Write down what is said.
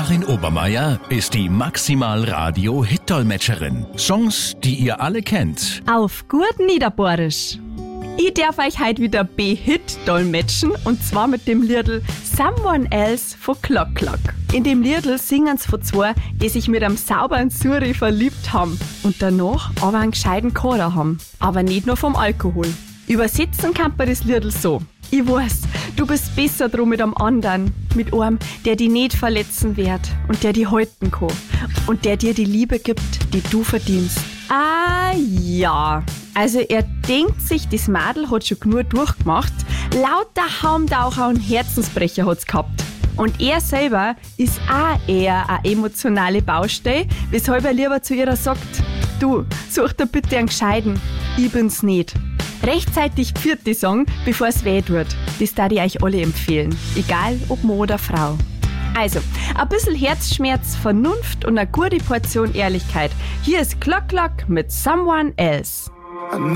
Karin Obermeier ist die Maximal-Radio-Hit-Dolmetscherin. Songs, die ihr alle kennt. Auf gut Niederbohrisch. Ich darf euch heute wieder B-Hit dolmetschen, und zwar mit dem Liedl Someone Else von Clock Clock. In dem Liedl singen's von zwei, die sich mit einem sauberen Suri verliebt haben und danach aber einen gescheiten Kader haben. Aber nicht nur vom Alkohol. Übersetzen kann man das Liedl so: Ich weiß, du bist besser drum mit einem anderen, mit einem, der dich nicht verletzen wird und der dich halten kann und der dir die Liebe gibt, die du verdienst. Ah ja, also er denkt sich, das Madel hat schon genug durchgemacht. Lauter Haumtaucher und Herzensbrecher hat's gehabt. Und er selber ist auch eher eine emotionale Baustelle, weshalb er lieber zu ihr sagt: Du, such dir bitte einen Gescheiden, ich bin's nicht. Rechtzeitig gepfiat die Song, bevor es weh tut. Das darf ich euch alle empfehlen, egal ob Mann oder Frau. Also, ein bisschen Herzschmerz, Vernunft und eine gute Portion Ehrlichkeit. Hier ist Clock Clock mit Someone Else.